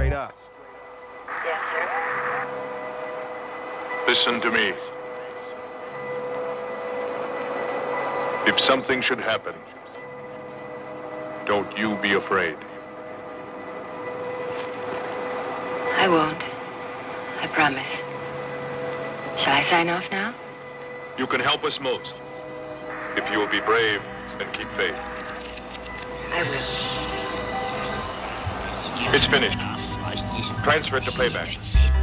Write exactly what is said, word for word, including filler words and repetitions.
straight up. Yes, sir. Listen to me. If something should happen, don't you be afraid. I won't. I promise. Shall I sign off now? You can help us most. If you will be brave and keep faith. I will. It's finished. Transfer it to playback.